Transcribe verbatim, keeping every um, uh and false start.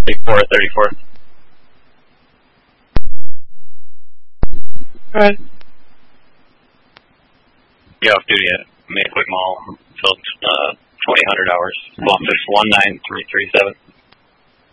thirty-four at thirty-fourth. Alright. Yeah, off duty at Maywood Mall, filled uh, twenty hundred hours. Office one nine three three seven.